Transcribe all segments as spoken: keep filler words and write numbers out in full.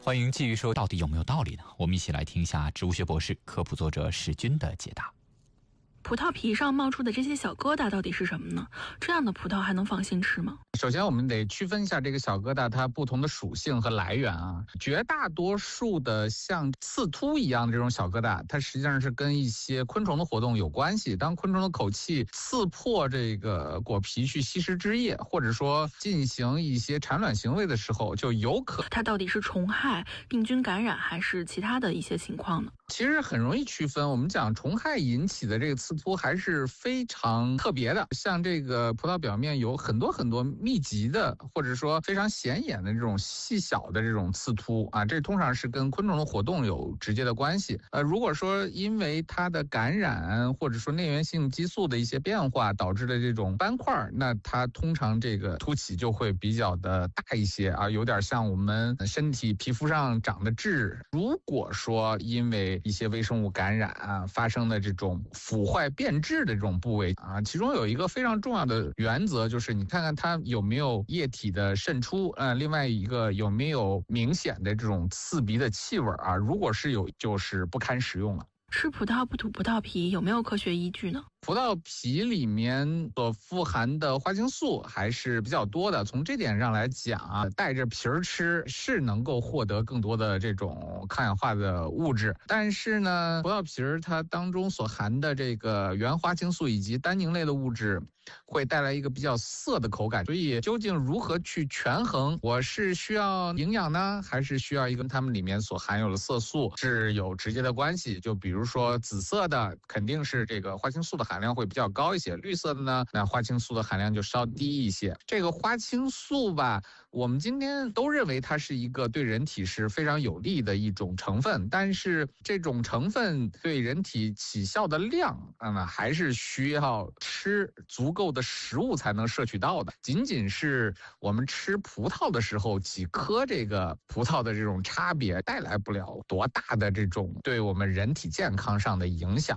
欢迎继续说到底有没有道理呢？我们一起来听一下植物学博士、科普作者史军的解答。 葡萄皮上冒出的这些小疙瘩到底是什么呢？这样的葡萄还能放心吃吗？ 首先我们得区分一下这个小疙瘩它不同的属性和来源啊。绝大多数的像刺突一样的这种小疙瘩，它实际上是跟一些昆虫的活动有关系。当昆虫的口气刺破这个果皮去吸食汁液，或者说进行一些产卵行为的时候，就有可它到底是虫害、病菌感染还是其他的一些情况呢？ 其实很容易区分。我们讲虫害引起的这个刺突还是非常特别的，像这个葡萄表面有很多很多密集的，或者说非常显眼的这种细小的这种刺突啊，这通常是跟昆虫的活动有直接的关系。呃，如果说因为它的感染或者说内源性激素的一些变化导致的这种斑块，那它通常这个凸起就会比较的大一些啊，有点像我们身体皮肤上长的痣。如果说因为一些微生物感染啊发生的这种腐坏变质的这种部位啊，其中有一个非常重要的原则，就是你看看它有没有液体的渗出，呃，另外一个有没有明显的这种刺鼻的气味啊，如果是有，就是不堪食用了。 吃葡萄不吐葡萄皮有没有科学依据呢？ 葡萄皮里面所富含的花青素还是比较多的，从这点上来讲啊，带着皮儿吃是能够获得更多的这种抗氧化的物质。但是呢，葡萄皮儿它当中所含的这个原花青素以及单宁类的物质会带来一个比较涩的口感，所以究竟如何去权衡，我是需要营养呢，还是需要一个它们里面所含有的色素是有直接的关系。就比如说紫色的肯定是这个花青素的含量会比较高一些，绿色的呢，那花青素的含量就稍低一些。这个花青素吧，我们今天都认为它是一个对人体是非常有利的一种成分，但是这种成分对人体起效的量啊，还是需要吃足够的食物才能摄取到的。仅仅是我们吃葡萄的时候几颗这个葡萄的这种差别，带来不了多大的这种对我们人体健康上的影响。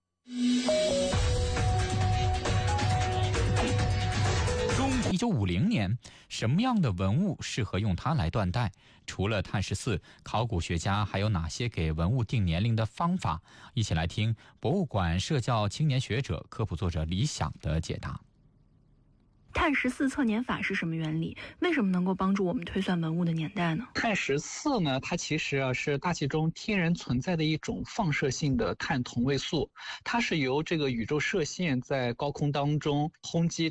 一九五零年，什么样的文物适合用它来断代？除了碳十四，考古学家还有哪些给文物定年龄的方法？一起来听博物馆社教青年学者、科普作者李想的解答。 碳十四测年法是什么原理？为什么能够帮助我们推算文物的年代呢？ 碳十四呢，它其实啊是大气中天然存在的一种放射性的碳同位素，它是由这个宇宙射线在高空当中轰击